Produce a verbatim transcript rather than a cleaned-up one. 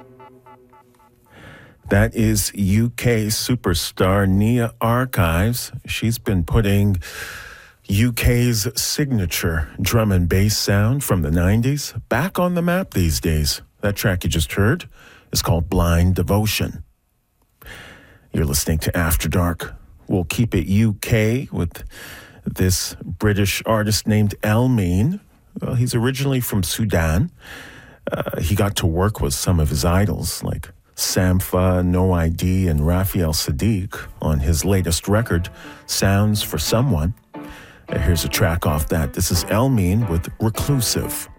That is U K superstar Nia Archives. She's been putting U K's signature drum and bass sound from the nineties back on the map these days. That track you just heard is called Blind Devotion. You're listening to After Dark. We'll keep it U K with this British artist named Elmeen. Well, he's originally from Sudan. Uh, he got to work with some of his idols like Sampha, No I D, and Raphael Sadiq on his latest record, Sounds for Someone. Uh, here's a track off that. This is Elmeen with Reclusive.